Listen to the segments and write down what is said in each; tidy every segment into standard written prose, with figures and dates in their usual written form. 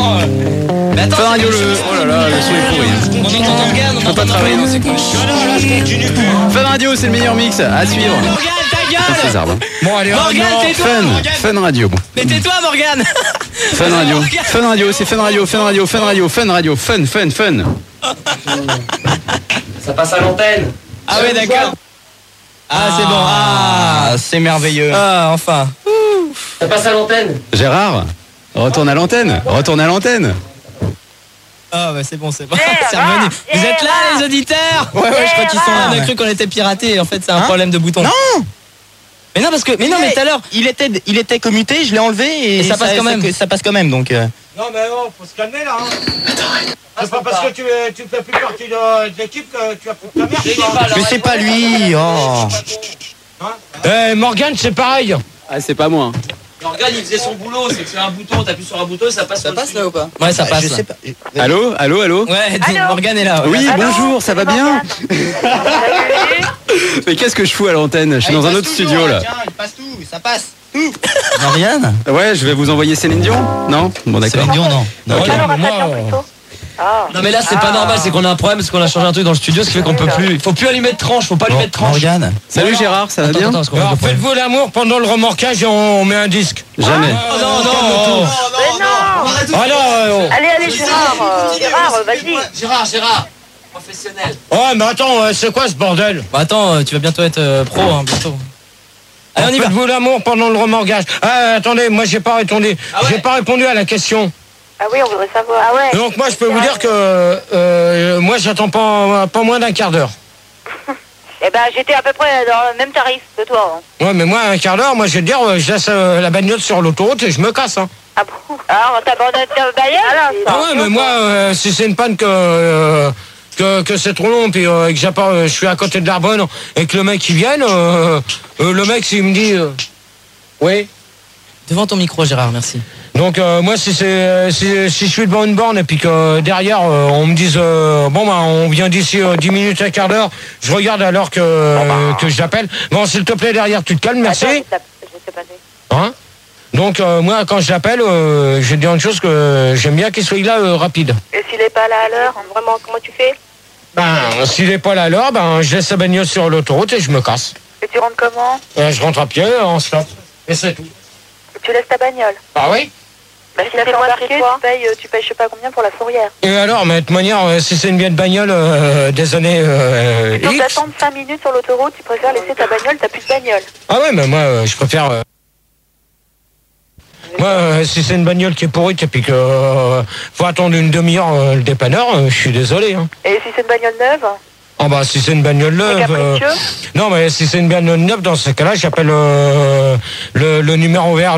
Mais attends, Fun Radio, oh là là, le son est pourri. On entend Morgane, on peut pas travailler dans ces conditions. Fun Radio, c'est le meilleur mix à suivre. Morgane, ta gueule. C'est ça, Bon, allez, Morgane, tais-toi, Morgane. Fun Radio. Mais tais-toi, Morgane. Fun Radio. Fun Radio, c'est Fun Radio, Fun Radio, Fun Radio, Fun Radio, Fun. Ça passe à l'antenne. Ah ouais, d'accord. Ah, c'est bon. Ah, c'est merveilleux. Ah, enfin. Ça passe à l'antenne. Gérard, retourne à l'antenne. Ah bah c'est bon. C'est revenu. Vous êtes là, les auditeurs? Ouais, je crois qu'ils sont là. On a cru qu'on était piratés. En fait, c'est un problème de bouton. Non. Mais non, parce que. Mais tout à l'heure. Il était commuté, je l'ai enlevé et ça passe quand même. Ça passe quand même, donc. Non mais non, faut se calmer là. C'est pas parce que tu fais plus partie de l'équipe que tu as plus ta mère. Mais c'est pas lui. Oh. Morgane, c'est pareil. Ah, c'est pas moi. Morgane, il faisait son boulot, c'est que c'est un bouton, t'appuies sur un bouton et ça passe. Ça passe là ou pas? Ouais, ça passe. Je là. sais pas. Allô. Ouais, Morgane est là. Oui, bonjour, ça va bien? Mais qu'est-ce que je fous à l'antenne? Je suis dans un autre studio là. Tiens, il passe tout, ça passe. Marianne? Ouais, je vais vous envoyer Céline Dion. Non? Bon, d'accord. Céline Dion, non. Ok. Non mais là c'est pas normal, c'est qu'on a un problème parce qu'on a changé un truc dans le studio, ce qui fait qu'on peut plus. Il faut plus allumer de tranche, faut pas allumer de tranche. Morgane. Salut Gérard, ça va bien? Alors faites-vous l'amour pendant le remorquage et on met un disque. Jamais. Non. Allez, Gérard, vas-y. Gérard, professionnel. Ouais, mais attends, c'est quoi ce bordel? Bah attends, tu vas bientôt être pro, hein, bientôt. Allez, on y va. Faites-vous l'amour pendant le remorquage. Ah, attendez, moi j'ai pas répondu. Ah ouais. J'ai pas répondu à la question. Ah oui, on voudrait savoir. Ah ouais. Donc moi je peux vous dire que moi j'attends pas moins d'un quart d'heure. Eh ben, j'étais à peu près dans le même tarif que toi. Hein. Ouais, mais moi un quart d'heure, moi je vais te dire, je laisse la bagnole sur l'autoroute et je me casse. Hein. Ah bon? Alors, t'abandonnes ta bagnole? Ah ouais, mais moi si c'est une panne que c'est trop long puis que je suis à côté de l'Arbonne et que le mec il vienne, le mec s'il me dit oui. Devant ton micro, Gérard, merci. Donc moi si je suis devant une borne et puis que derrière on me dise on vient d'ici 10 minutes, un quart d'heure, je regarde à l'heure que j'appelle. Bon, s'il te plaît, derrière tu te calmes, merci. Attends, je sais pas. Hein? Donc moi quand j'appelle, je vais te dire une chose que j'aime bien qu'il soit là rapide. Et s'il est pas là à l'heure, vraiment, comment tu fais? Ben s'il est pas là à l'heure, je laisse la bagnole sur l'autoroute et je me casse. Et tu rentres comment? Je rentre à pied en stop. Et c'est tout. Tu laisses ta bagnole? Ah oui? Bah si t'as fait embarquer, tu payes je sais pas combien pour la fourrière. Et alors, mais de toute manière, si c'est une vieille bagnole des années Plutôt que X... d'attendre 5 minutes sur l'autoroute, tu préfères laisser ta bagnole, t'as plus de bagnole. Ah ouais, mais moi, je préfère... Moi, si c'est une bagnole qui est pourrite et puis que faut attendre une demi-heure le dépanneur, je suis désolé. Hein. Et si c'est une bagnole neuve? Ah bah si c'est une bagnole neuve... non, mais si c'est une bagnole neuve, dans ce cas-là, j'appelle le numéro vert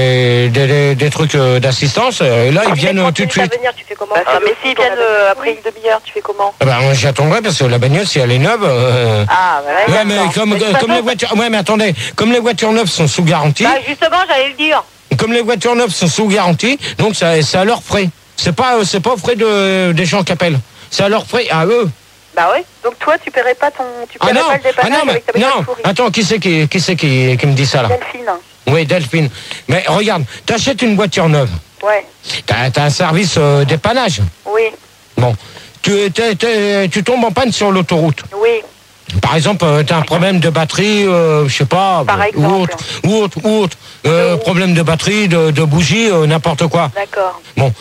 des trucs d'assistance. Et là, ils viennent tout de suite. Venir, tu fais comment? Mais s'ils viennent après une demi-heure, tu fais comment? Ah bah, j'attendrai parce que la bagnole, si elle est neuve... Ah, bah, ouais, mais comme les voitures... Ouais, mais attendez, comme les voitures neuves sont sous garantie... Bah, justement, j'allais le dire. Comme les voitures neuves sont sous garantie, donc c'est à leurs frais. C'est pas aux frais des gens qui appellent. C'est à leurs frais, à eux. Bah oui. Donc toi, tu paierais pas pas le dépannage avec ta bagnole pourrie. Attends, qui c'est qui me dit ça là? Delphine. Oui, Delphine. Mais regarde, t'achètes une voiture neuve. Ouais. T'as un service dépannage. Oui. Bon. Tu tombes en panne sur l'autoroute. Oui. Par exemple, tu as un problème de batterie, je sais pas, ou autre, problème de batterie, de bougie, n'importe quoi. D'accord. Bon,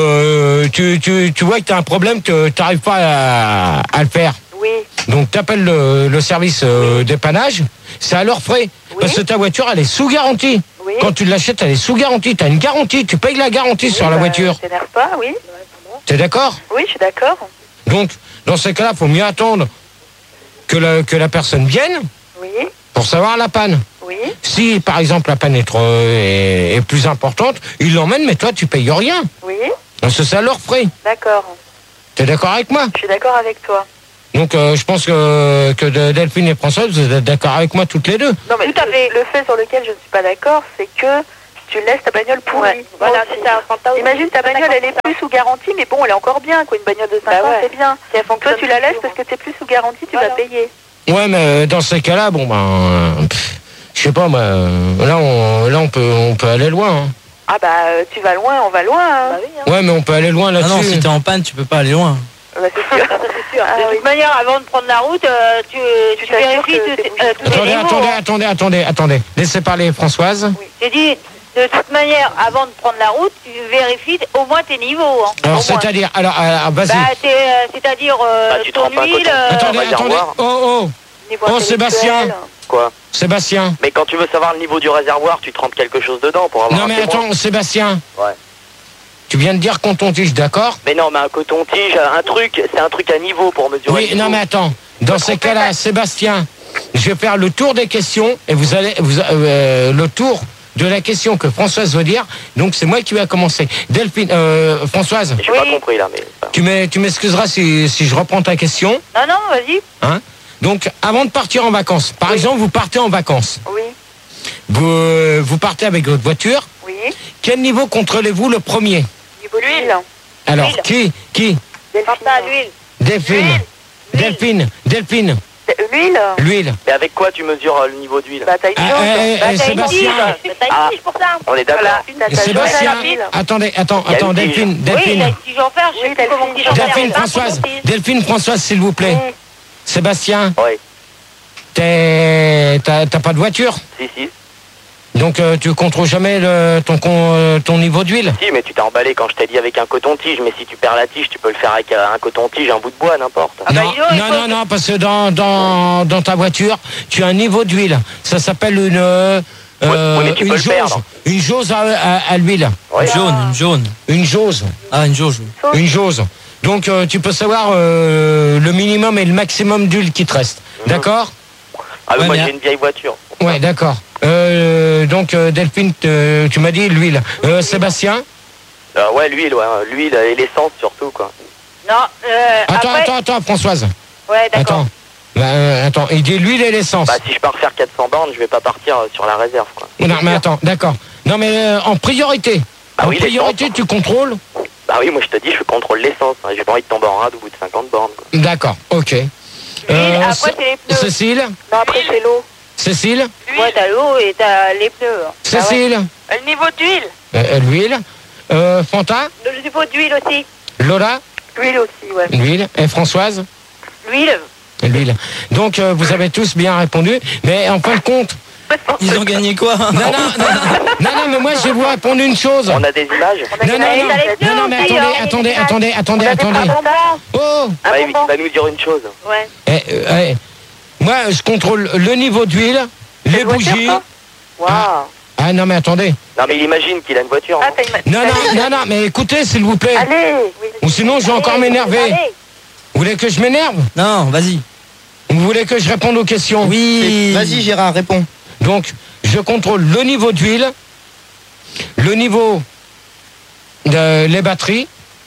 tu vois que tu as un problème que tu n'arrives pas à le faire. Oui. Donc tu appelles le service dépannage, c'est à leurs frais. Oui. Parce que ta voiture, elle est sous garantie. Oui. Quand tu l'achètes, elle est sous garantie. Tu as une garantie, tu payes la garantie sur la voiture. T'énerve pas, oui. T'es d'accord? Oui, je suis d'accord. Donc, dans ces cas-là, il faut mieux attendre que la personne vienne pour savoir la panne. Oui. Si, par exemple, la panne est plus importante, ils l'emmènent, mais toi, tu payes rien. Oui. Parce que c'est à leur frais. D'accord. T'es d'accord avec moi? Je suis d'accord avec toi. Donc, je pense que Delphine et François, vous êtes d'accord avec moi toutes les deux. Non, mais tout à fait. Le fait sur lequel je ne suis pas d'accord, c'est que tu laisses ta bagnole pourrie. Ouais. Voilà, c'est ça. Imagine ta bagnole, elle est plus sous garantie, mais bon, elle est encore bien, quoi. Une bagnole de 5 ans, c'est bien. Toi, tu la laisses parce que t'es plus sous garantie, tu vas payer. Ouais, mais dans ces cas-là, bon, je sais pas, là, on peut aller loin. Hein. Ah bah tu vas loin, on va loin. Hein. Ouais, mais on peut aller loin Ah non, là-dessus. si t'es en panne, tu peux pas aller loin. Bah, c'est sûr. C'est sûr. De toute manière, avant de prendre la route, tu vérifies tous les niveaux. Attendez. Laissez parler Françoise. J'ai dit, de toute manière, avant de prendre la route, tu vérifies au moins tes niveaux. Hein. Alors, Au moins. c'est-à-dire, vas-y. C'est-à-dire tu ton trempes un huile. Attendez. Oh, Niveau Sébastien. intellectuel. Quoi? Sébastien. Mais quand tu veux savoir le niveau du réservoir, tu trempes quelque chose dedans pour avoir Non, un mais témoin. attends, Sébastien. Ouais. Tu viens de dire coton-tige, d'accord? Mais non, mais un coton-tige, c'est un truc à niveau pour mesurer. Oui, le non, niveau. mais attends. Dans ces cas-là, Sébastien, je vais faire le tour des questions et vous allez, le tour de la question que Françoise veut dire. Donc, c'est moi qui vais commencer. Delphine, Françoise, J'ai pas compris là, mais. tu m'excuseras si je reprends ta question. Non, vas-y. Hein? Donc, avant de partir en vacances, par exemple, vous partez en vacances. Oui. Vous partez avec votre voiture. Oui. Quel niveau contrôlez-vous le premier? Niveau d'huile. Alors, L'huile. qui? Porte à l'huile. Delphine. Delphine. L'huile. L'huile. Mais avec quoi tu mesures le niveau d'huile? Bah t'as une jauge. T'as une Sébastien. tige. T'as une tige pour ça. On est d'accord. Voilà. T'as ta jauge Sébastien, à l'huile. attendez, Il y a une Delphine, tige. Oui, il a une tige en fer. Je sais plus comment tige en fer. Delphine, Françoise, s'il vous plaît. Oui. Sébastien, Oui. t'as pas de voiture, Si. donc tu contrôles jamais ton niveau d'huile. Si, mais tu t'es emballé quand je t'ai dit avec un coton-tige. Mais si tu perds la tige, tu peux le faire avec un coton-tige, un bout de bois, n'importe. Ah bah, dis donc, Non, parce que dans ta voiture, tu as un niveau d'huile. Ça s'appelle une mais tu peux le jauge. perdre. Une jauge à l'huile. Ouais. Une jauge. Ah, une jauge. Une jauge. Donc tu peux savoir le minimum et le maximum d'huile qui te reste. D'accord? Ah, Ouais, moi mais- j'ai une vieille voiture. Ouais, d'accord. Donc Delphine, tu m'as dit l'huile. Sébastien? Ouais, l'huile et l'essence surtout, quoi. Non, après... Attends, Françoise. Ouais, d'accord. Attends, il dit l'huile et l'essence. Bah, si je pars faire 400 bornes, je vais pas partir sur la réserve, quoi. Non, mais attends, d'accord. Non, mais en priorité. Bah En oui, priorité, l'essence. tu contrôles? Bah oui, moi je te dis, je contrôle l'essence. Hein. J'ai pas envie de tomber en rade au bout de 50 bornes, quoi. D'accord, ok. Après, c'est les pneus. Cécile? Non, après c'est l'eau. Cécile? Ouais, t'as l'eau et t'as les pneus. Cécile? Le niveau d'huile. L'huile? Fanta? Le niveau d'huile aussi. Lola? L'huile aussi, ouais. L'huile? Et Françoise? L'huile. L'huile. Donc, vous avez tous bien répondu, mais en fin de compte... Ils ont gagné quoi? Non, mais moi, je vais vous répondre une chose. On a des images. Non, mais attendez. Oh! Bah, il va nous dire une chose. Ouais. Moi, je contrôle le niveau d'huile, les bougies. Waouh. Ah non, mais attendez. Non, mais il imagine qu'il a une voiture. Ah, hein. t'as une... Non, mais écoutez, s'il vous plaît. Allez. Oui. Ou sinon, je vais encore m'énerver. Allez. Vous voulez que je m'énerve? Non, vas-y. Vous voulez que je réponde aux questions? Oui. Vas-y Gérard, réponds. Donc, je contrôle le niveau d'huile, le niveau de les batteries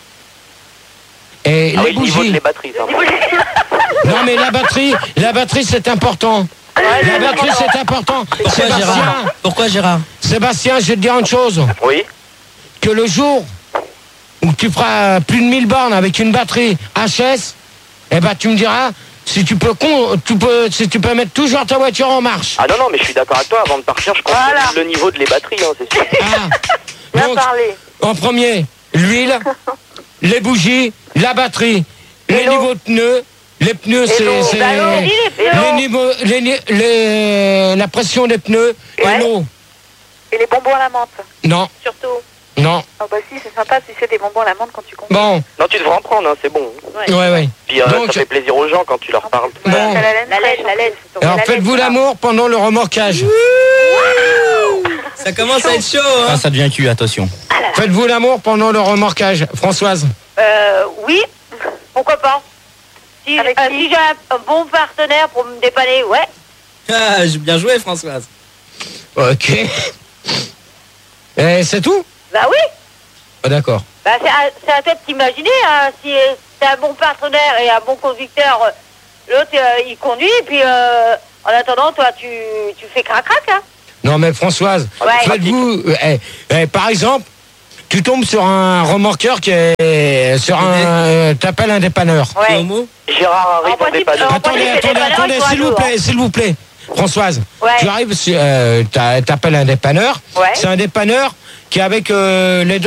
et Ah les oui, le niveau de bougies. les batteries. ça. Non, mais la batterie, c'est important. La batterie, c'est important. Pourquoi Gérard? Sébastien, je vais te dire une chose. Oui. Que le jour où tu feras plus de 1000 bornes avec une batterie HS, eh ben, tu me diras si tu peux mettre toujours ta voiture en marche. Ah non, mais je suis d'accord avec toi. Avant de partir, je contrôle Voilà. le niveau de les batteries, hein, c'est sûr. Bien Donc, parlé. en premier, l'huile, les bougies, la batterie, les l'eau. niveaux de pneus. Les pneus, c'est Bah, l'eau, dis les pneus. les niveaux, la pression des pneus et Ouais. l'eau. Et les bonbons à la menthe. Non, Surtout. non. Ah bah si, c'est sympa si c'est des bonbons à la menthe quand tu conduis. Bon, Non, tu devrais en prendre, hein, c'est bon. ouais. Puis Donc- ça fait plaisir aux gens quand tu leur parles. Bon. T'as la laine La laine, fraîche, la laine. en plus. Alors faites-vous l'amour pendant le remorquage. Ça commence à être chaud, hein? Ah, ça devient cul, attention. Faites-vous l'amour pendant le remorquage. Françoise. Oui. Pourquoi pas? Si Avec qui si j'ai un bon partenaire pour me dépanner, ouais. Ah, j'ai bien joué, Françoise. Ok. Et c'est tout? Bah oui. Ah, d'accord. Bah c'est à toi de t'imaginer, hein, si t'as un bon partenaire et un bon conducteur, l'autre il conduit, et puis en attendant, toi tu fais crac-crac, hein. Non mais Françoise, Ouais. faites-vous... par exemple, tu tombes sur un remorqueur qui est... sur un... t'appelles un dépanneur. T'es Ouais. homo? Gérard arrive En en principe, dépanneur. en Attendez, principe, les dépanneurs, ils sont s'il vous plaît, Françoise. Ouais. Tu arrives, t'appelles un dépanneur. Ouais. C'est un dépanneur qui est avec le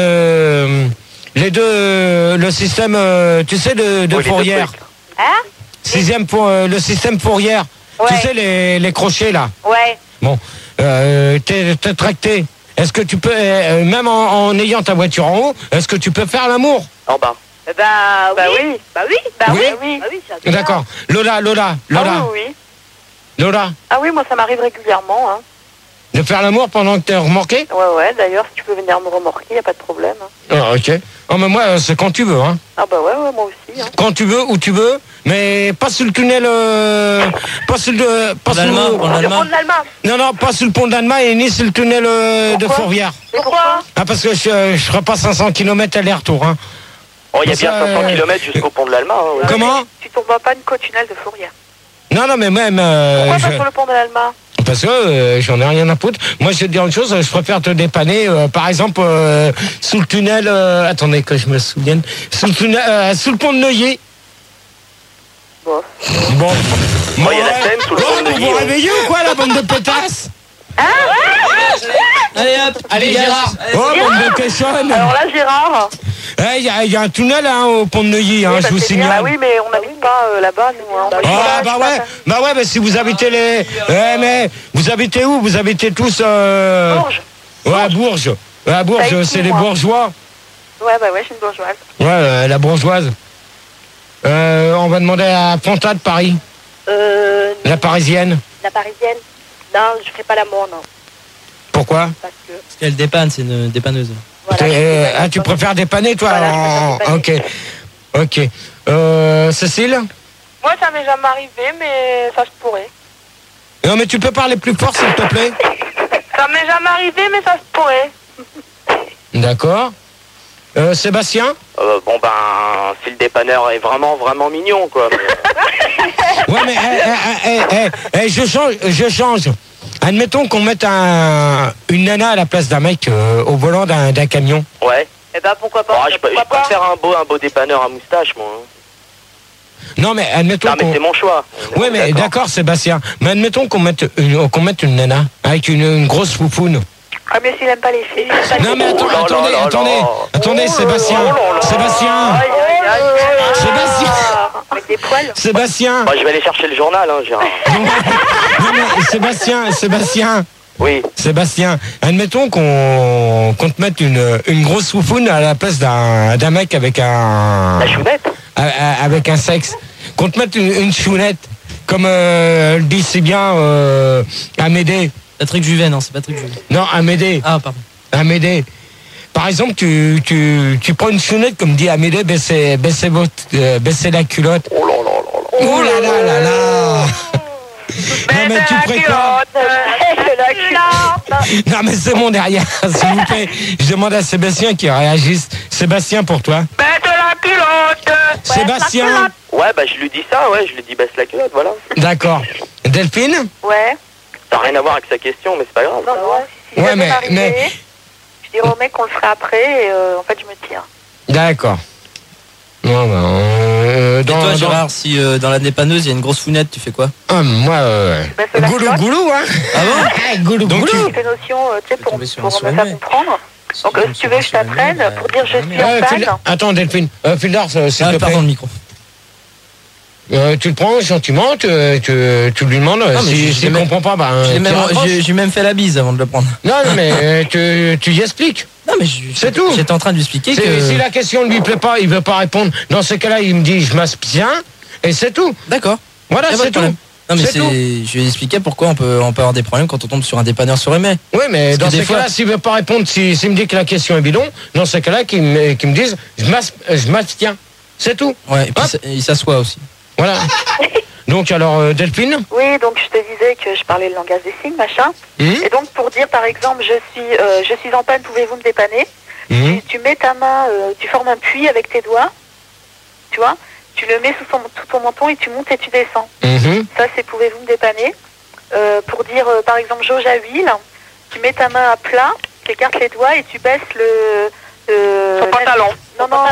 système, tu sais, de fourrière. Hein? Le système fourrière. Ouais. Tu sais, les crochets, là. Ouais. Bon, t'es tracté. Est-ce que tu peux, même en ayant ta voiture en haut, est-ce que tu peux faire l'amour? En bas. Oui. Bah oui. Oui. c'est D'accord. Lola. Ah oui, oui. Lola, Ah oui, moi ça m'arrive régulièrement. Hein. de faire l'amour pendant que t'es remorqué? Ouais, d'ailleurs, si tu peux venir me remorquer, y a pas de problème. Ah, ok. Oh, mais moi, c'est quand tu veux, hein. Ah bah ouais, moi aussi. Hein. Quand tu veux, où tu veux, mais pas sur le tunnel, pas sur le pont l'Allemagne. Non, pas sur le pont d'Allemagne et ni sur le tunnel de Fourvière. Pourquoi? Ah, parce que je ferai pas 500 km aller-retour, hein. Oh, il y a bien 500 km jusqu'au pont de l'Allemagne. Hein, ouais. Comment? Tu tombes pas qu'au tunnel de Fourrière. Non, mais même... Pourquoi pas sur le pont de l'Allemagne? Parce que j'en ai rien à foutre. Moi, je vais te dire une chose, je préfère te dépanner, par exemple, sous le tunnel... attendez que je me souvienne. Sous le pont de Neuilly. Bon. Bon, il y a la Seine sous le pont de Neuilly. Vous vous réveillez ou quoi, la bande de pétasses? Allez hop, Allez, Gérard. Oh, bande de cochonnes. Alors là, Gérard... Il y a un tunnel hein, au pont de Neuilly, hein, oui, je vous c'est signale. bien. Bah oui, mais on n'habite pas là-bas, nous. Hein. Ah bah ouais, mais si vous habitez mais vous habitez où? Vous habitez tous Bourges. Ouais, à Bourges. Ouais, à Bourges, c'est les bourgeois. Ouais, je suis une bourgeoise. Ouais, la bourgeoise. On va demander à Fanta de Paris. La parisienne. La parisienne? Non, je ferai pas l'amour, non. Pourquoi? Parce qu'elle dépanne, c'est une dépanneuse. Voilà, tu préfères dépanner, toi? Voilà, je préfère Ok. Cécile? Moi, ça m'est jamais arrivé, mais ça se pourrait. Non, mais tu peux parler plus fort, s'il te plaît? Ça m'est jamais arrivé, mais ça se pourrait. D'accord. Sébastien? Bon ben, si le dépanneur est vraiment mignon, quoi. Ouais, mais je change. Admettons qu'on mette une nana à la place d'un mec au volant d'un camion. Ouais. Eh ben pourquoi pas? Je peux faire un beau dépanneur à moustache, moi. Non, mais admettons. Non, mais c'est mon choix. Oui, mais d'accord, Sébastien. Mais admettons qu'on mette une nana avec une grosse foufoune. Ah, mais s'il aime pas les filles. Non, mais attendez, Sébastien. Avec des poils. Sébastien. Je vais aller chercher le journal, hein, Gérard. Non, mais Sébastien. Oui. Sébastien, admettons qu'on te mette une grosse foufoune à la place d'un mec avec La chounette. avec un sexe. Qu'on te mette une chounette, comme le dit si bien Amédée. Patrick Juvet, non, c'est Patrick Juvet. Non, Amédée. Ah, pardon. Amédée. Par exemple, tu prends une chounette, comme dit Amédée, baissez la culotte. Oh là là. Non, mais tu préfères. Non, mais c'est bon derrière, s'il vous plaît. Je demande à Sébastien qui réagisse. Sébastien, pour toi. Baisse la culotte. Sébastien. Ouais, je lui dis ça, je lui dis baisse la culotte, voilà. D'accord. Delphine? Ouais. Ça n'a rien à voir avec sa question, mais c'est pas grave. Non, Ouais, mais... Je dirais au mec qu'on le ferait après et en fait je me tire. D'accord. Non, Et toi, Gérard, si dans la dépanneuse il y a une grosse founette, tu fais quoi? Moi, goulou, hein. Ah bon? Goulou. C'est une notion, tu sais, pour me faire comprendre. Donc, si tu veux, je t'apprenne pour dire je suis en panne. Attends, Delphine. Fildar, s'il te plaît. Pardon, le micro. Tu le prends gentiment, tu lui demandes. S'il ne comprend pas, j'ai même fait la bise avant de le prendre. Non, mais tu y expliques. Non, mais c'est tout. J'étais en train de lui expliquer que... Si la question ne lui plaît pas, il veut pas répondre. Dans ce cas-là, il me dit je m'abstiens et c'est tout. D'accord. Voilà, c'est tout. Non, mais je lui ai expliqué pourquoi on peut avoir des problèmes quand on tombe sur un dépanneur sur aimé. Oui, mais dans ces cas-là, s'il veut pas répondre, s'il me dit que la question est bidon, dans ces cas-là, qu'il me dise je m'abstiens. C'est tout. Ouais, et puis il s'assoit aussi. Voilà. Donc alors, Delphine? Oui, donc je te disais que je parlais le langage des signes, machin. Et donc pour dire par exemple, je suis en panne, pouvez-vous me dépanner? Tu mets ta main, tu formes un puits avec tes doigts, tu vois, tu le mets sous ton menton et tu montes et tu descends. Ça c'est pouvez-vous me dépanner? Pour dire par exemple jauge à huile, tu mets ta main à plat, tu écartes les doigts et tu baisses le... Son pantalon. Non,